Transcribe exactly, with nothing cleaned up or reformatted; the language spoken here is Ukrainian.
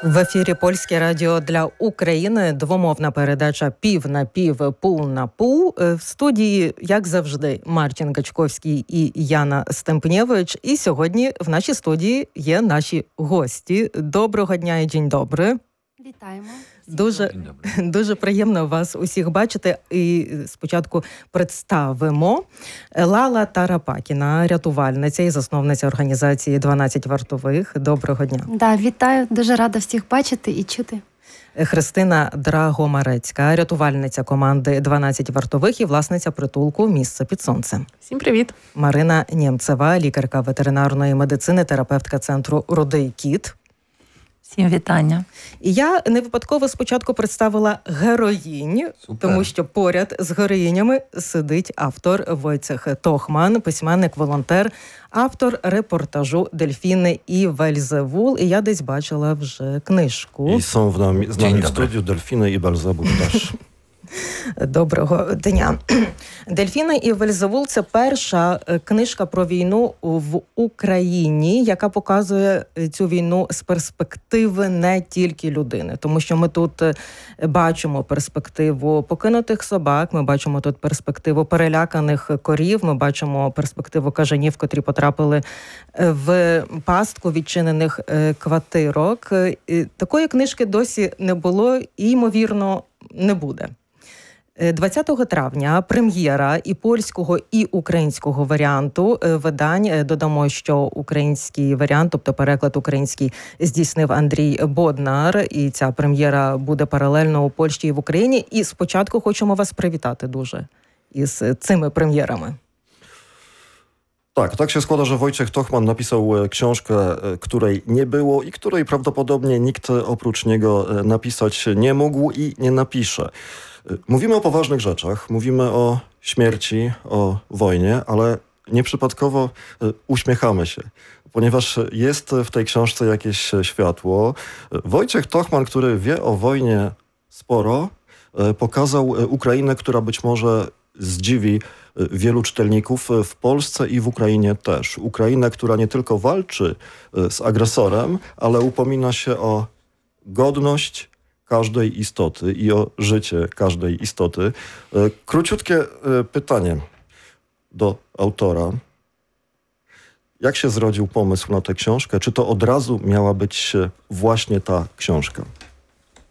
В ефірі Польське радіо для України. Двомовна передача «Пів на пів, пул на пул». В студії, як завжди, Мартін Гачковський і Яна Стемпнєвич. І сьогодні в нашій студії є наші гості. Доброго дня і день добрий. Вітаємо. Дуже, дуже приємно вас усіх бачити. І спочатку представимо. Лала Тарапакіна, рятувальниця і засновниця організації «дванадцять вартових». Доброго дня. Да, вітаю. Дуже рада всіх бачити і чути. Христина Драгомарецька, рятувальниця команди «дванадцять вартових» і власниця притулку «Місце під сонцем». Всім привіт. Марина Нємцева, лікарка ветеринарної медицини, терапевтка центру «Рудий кіт». Всім вітання. І я не випадково спочатку представила героїнь, Супер. Тому що поряд з героїнями сидить автор Войцех Тохман, письменник-волонтер, автор репортажу «Дельфіни і Вельзевул». І я десь бачила вже книжку. І są в нами, з нами в студію «Дельфіни і Вельзевул» теж. Доброго дня. «Дельфіни і Вельзевул» – це перша книжка про війну в Україні, яка показує цю війну з перспективи не тільки людини. Тому що ми тут бачимо перспективу покинутих собак, ми бачимо тут перспективу переляканих корів, ми бачимо перспективу кажанів, котрі потрапили в пастку відчинених квартирок. Такої книжки досі не було і, ймовірно, не буде. двадцятого травня прем'єра і польського, і українського варіанту видань. Додамо, що український варіант, тобто переклад український, здійснив Андрій Боднар. І ця прем'єра буде паралельно у Польщі і в Україні. І спочатку хочемо вас привітати дуже із цими прем'єрами. Tak, tak się składa, że Wojciech Tochman napisał książkę, której nie było i której prawdopodobnie nikt oprócz niego napisać nie mógł i nie napisze. Mówimy o poważnych rzeczach, mówimy o śmierci, o wojnie, ale nieprzypadkowo uśmiechamy się, ponieważ jest w tej książce jakieś światło. Wojciech Tochman, który wie o wojnie sporo, pokazał Ukrainę, która być może zdziwi wielu czytelników w Polsce i w Ukrainie też. Ukrainę, która nie tylko walczy z agresorem, ale upomina się o godność każdej istoty i o życie każdej istoty. Króciutkie pytanie do autora. Jak się zrodził pomysł na tę książkę? Czy to od razu miała być właśnie ta książka?